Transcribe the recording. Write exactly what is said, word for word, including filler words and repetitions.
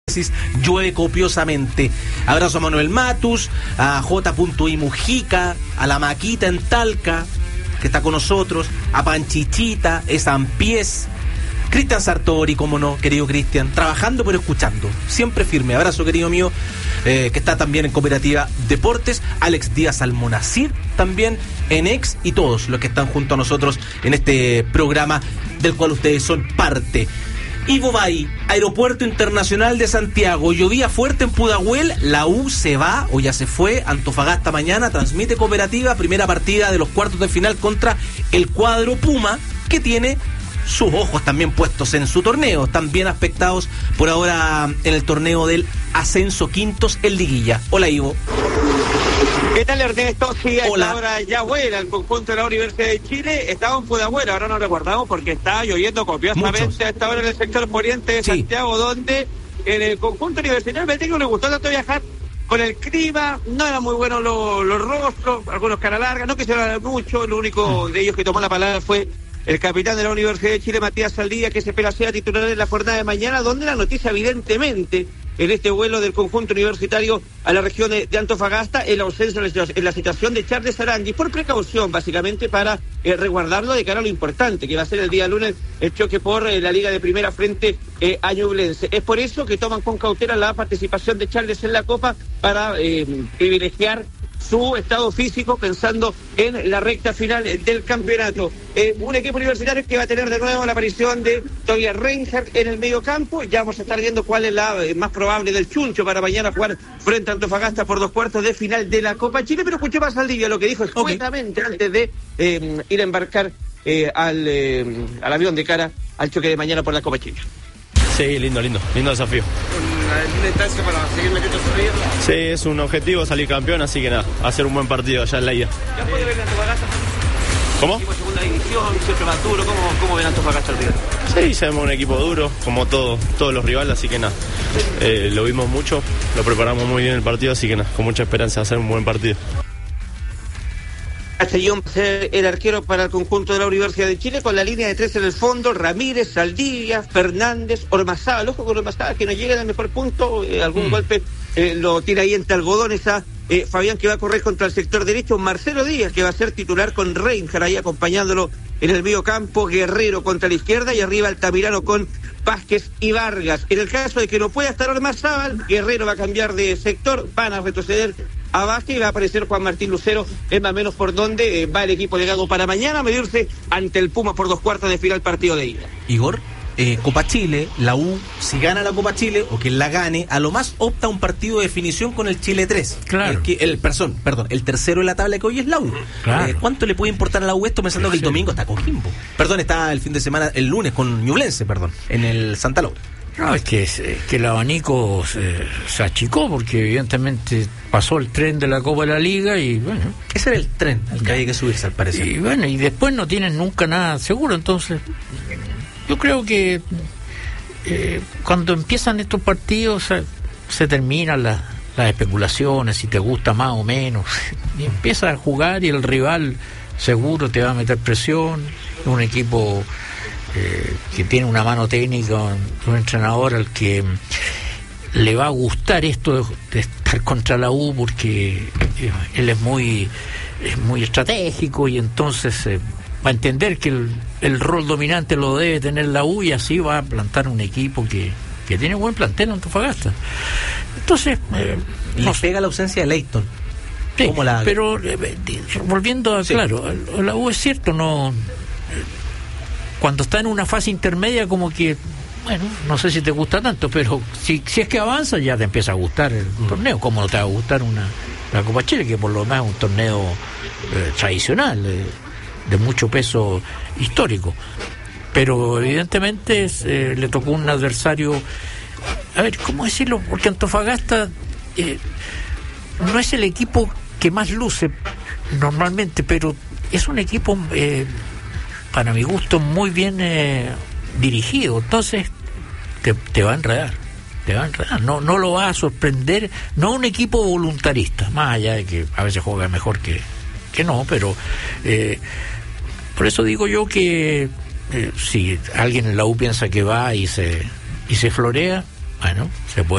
llueve copiosamente. Abrazo a Manuel Matus, a J. I. Mujica, a la Maquita en Talca, que está con nosotros, a Panchichita, Esan Pies, Cristian Sartori, como no, querido Cristian, trabajando pero escuchando, siempre firme. Abrazo, querido mío, eh, que está también en Cooperativa Deportes, Alex Díaz Almonacid, también en Ex, y todos los que están junto a nosotros en este programa del cual ustedes son parte. Ivo Bay, Aeropuerto Internacional de Santiago. Llovía fuerte en Pudahuel, la U se va, o ya se fue. Antofagasta mañana transmite Cooperativa, primera partida de los cuartos de final contra el cuadro Puma, que tiene sus ojos también puestos en su torneo. Están bien aspectados por ahora en el torneo del ascenso quintos en liguilla. Hola, Ivo. ¿Qué tal, Ernesto? Sí, a Hola. esta hora ya vuela el conjunto de la Universidad de Chile. Estaba en Pudahuel, ahora no recordamos porque está lloviendo copiosamente Muchos. a esta hora en el sector poniente de Sí. Santiago, donde en el conjunto universitario me digo, le gustó tanto viajar con el clima, no eran muy buenos los, los rostros, algunos cara larga, no quisieron hablar mucho. Lo único de ellos que tomó la palabra fue el capitán de la Universidad de Chile, Matías Saldía, que se espera sea titular en la jornada de mañana, donde la noticia evidentemente en este vuelo del conjunto universitario a la región de Antofagasta, en la ausencia, en la situación de Charles Arangui, por precaución, básicamente, para eh, resguardarlo de cara a lo importante, que va a ser el día lunes el choque por eh, la Liga de Primera frente eh, a Ñublense. Es por eso que toman con cautela la participación de Charles en la Copa, para eh, privilegiar su estado físico, pensando en la recta final del campeonato. Eh, un equipo universitario que va a tener de nuevo la aparición de Tobias Reinhardt en el medio campo. Ya vamos a estar viendo cuál es la eh, más probable del Chuncho para mañana jugar frente a Antofagasta por dos cuartos de final de la Copa Chile. Pero escuché más Saldivia lo que dijo escuetamente okay. antes de eh, ir a embarcar eh, al, eh, al avión de cara al choque de mañana por la Copa Chile. Sí, lindo, lindo, lindo desafío. ¿Una instancia para seguir metiendo su río? Sí, es un objetivo salir campeón, así que nada, hacer un buen partido allá en la ida. ¿Ya puede ver Antofagasta? ¿Cómo? Equipo de segunda división, siempre más duro. ¿Cómo, cómo ven Antofagasta el rival? Sí, sabemos un equipo duro, como todo, todos los rivales, así que nada, eh, lo vimos mucho, lo preparamos muy bien el partido, así que nada, con mucha esperanza de hacer un buen partido. Castellón va a ser el arquero para el conjunto de la Universidad de Chile, con la línea de tres en el fondo: Ramírez, Saldivia, Fernández, Ormazábal. Ojo con Ormazábal, que no llega al mejor punto, eh, algún mm. golpe eh, lo tira ahí entre algodones a eh, Fabián, que va a correr contra el sector derecho. Marcelo Díaz, que va a ser titular con Reinhardt ahí acompañándolo en el medio campo. Guerrero contra la izquierda, y arriba Altamirano con Vázquez y Vargas. En el caso de que no pueda estar Ormazábal, Guerrero va a cambiar de sector, van a retroceder a Vázquez y va a aparecer Juan Martín Lucero. Es más o menos por donde eh, va el equipo legado para mañana a medirse ante el Puma por dos cuartos de final, partido de ida. Igor, eh, Copa Chile, la U, si gana la Copa Chile o quien la gane, a lo más opta un partido de definición con el Chile tres. Claro. El, que, el, perdón, perdón, el tercero en la tabla, que hoy es la U. Claro. Eh, ¿Cuánto le puede importar a la U esto, pensando sí, que el domingo está Coquimbo? Perdón, está el fin de semana, el lunes con Ñublense, perdón, en el Santa Laura. No, es que, es que el abanico se, se achicó, porque evidentemente pasó el tren de la Copa de la Liga y bueno... Ese era el tren al que había que subirse, al parecer. Y bueno, y después no tienes nunca nada seguro. Entonces yo creo que eh, cuando empiezan estos partidos se, se terminan las, las especulaciones, si te gusta más o menos, y empiezas a jugar y el rival seguro te va a meter presión. Es un equipo... Eh, que tiene una mano técnica, un, un entrenador al que le va a gustar esto de, de estar contra la U, porque eh, él es muy es muy estratégico, y entonces eh, va a entender que el, el rol dominante lo debe tener la U, y así va a plantar un equipo que, que tiene buen plantel en Antofagasta. Entonces eh, y no le pega la ausencia de Leighton. Sí, ¿Cómo la... pero eh, volviendo a, sí. claro, la U es cierto, no... Cuando está en una fase intermedia, como que, bueno, no sé si te gusta tanto, pero si, si es que avanza, ya te empieza a gustar el mm. torneo. ¿Cómo no te va a gustar una la Copa Chile, que por lo menos es un torneo eh, tradicional, eh, de mucho peso histórico? Pero evidentemente eh, le tocó un adversario, a ver, ¿cómo decirlo? Porque Antofagasta eh, no es el equipo que más luce normalmente, pero es un equipo... Eh, para mi gusto, muy bien eh, dirigido. Entonces te, te va a enredar, te va a enredar. No, no lo va a sorprender, no un equipo voluntarista, más allá de que a veces juega mejor que, que no, pero eh, por eso digo yo que eh, si alguien en la U piensa que va y se y se florea, bueno, se puede